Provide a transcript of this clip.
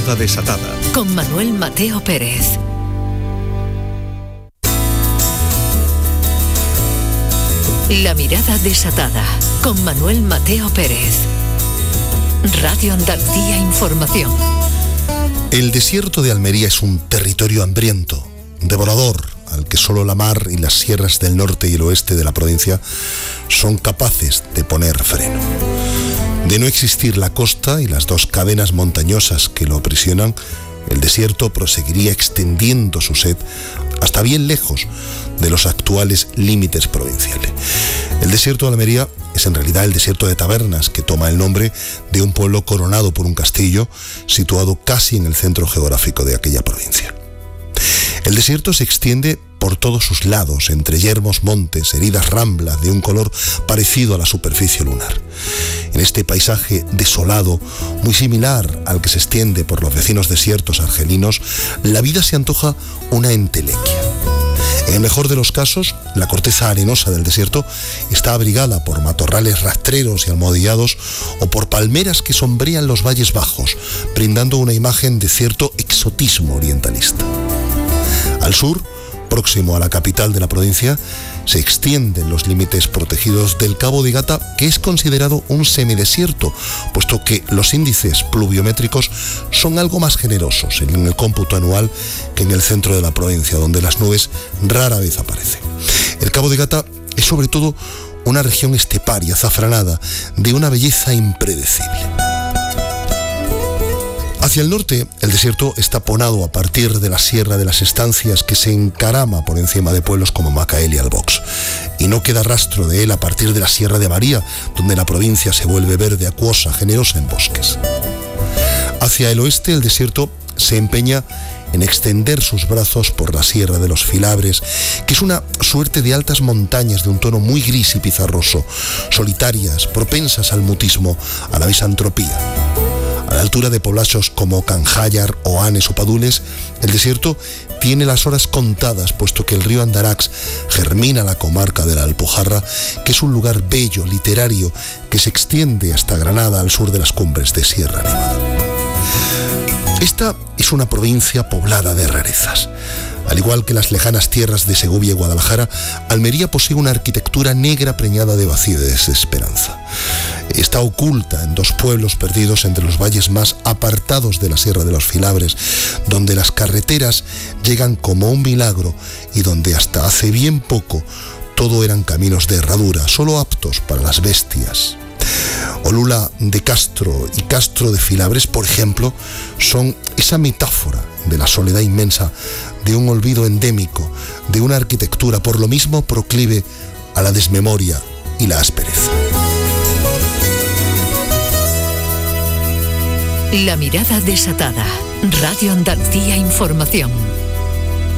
Mirada Desatada. Con Manuel Mateo Pérez. La Mirada Desatada. Con Manuel Mateo Pérez. Radio Andalucía Información. El desierto de Almería es un territorio hambriento, devorador, al que solo la mar y las sierras del norte y el oeste de la provincia son capaces de poner freno. De no existir la costa y las dos cadenas montañosas que lo aprisionan, el desierto proseguiría extendiendo su sed hasta bien lejos de los actuales límites provinciales. El desierto de Almería es en realidad el desierto de Tabernas, que toma el nombre de un pueblo coronado por un castillo situado casi en el centro geográfico de aquella provincia. El desierto se extiende por todos sus lados, entre yermos montes, heridas ramblas de un color parecido a la superficie lunar. En este paisaje desolado, muy similar al que se extiende por los vecinos desiertos argelinos, la vida se antoja una entelequia. En el mejor de los casos, la corteza arenosa del desierto está abrigada por matorrales rastreros y almohadillados o por palmeras que sombrean los valles bajos, brindando una imagen de cierto exotismo orientalista. Al sur, próximo a la capital de la provincia, se extienden los límites protegidos del Cabo de Gata, que es considerado un semidesierto, puesto que los índices pluviométricos son algo más generosos en el cómputo anual que en el centro de la provincia, donde las nubes rara vez aparecen. El Cabo de Gata es sobre todo una región esteparia, azafranada, de una belleza impredecible. Hacia el norte, el desierto está ponado a partir de la Sierra de las Estancias, que se encarama por encima de pueblos como Macael y Albox, y no queda rastro de él a partir de la Sierra de María, donde la provincia se vuelve verde acuosa, generosa en bosques. Hacia el oeste, el desierto se empeña en extender sus brazos por la Sierra de los Filabres, que es una suerte de altas montañas de un tono muy gris y pizarroso, solitarias, propensas al mutismo, a la misantropía. A la altura de poblados como Canjayar, Oanes o Padules, el desierto tiene las horas contadas, puesto que el río Andarax germina la comarca de la Alpujarra, que es un lugar bello, literario, que se extiende hasta Granada, al sur de las cumbres de Sierra Nevada. Esta es una provincia poblada de rarezas. Al igual que las lejanas tierras de Segovia y Guadalajara, Almería posee una arquitectura negra preñada de vacío y de desesperanza. Está oculta en dos pueblos perdidos entre los valles más apartados de la Sierra de los Filabres, donde las carreteras llegan como un milagro y donde hasta hace bien poco todo eran caminos de herradura, solo aptos para las bestias. Olula de Castro y Castro de Filabres, por ejemplo, son esa metáfora de la soledad inmensa, de un olvido endémico, de una arquitectura por lo mismo proclive a la desmemoria y la aspereza. La Mirada Desatada. Radio Andalucía Información.